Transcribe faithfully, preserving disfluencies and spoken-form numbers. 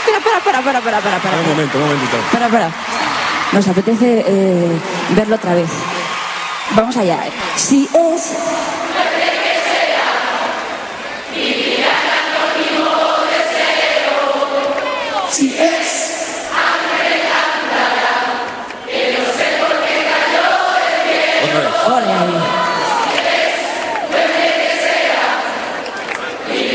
espera, espera, espera, espera, espera, espera, espera. Un momento, un momentito. Espera, espera. Nos apetece eh, verlo otra vez. Vamos allá. Si es... Si es...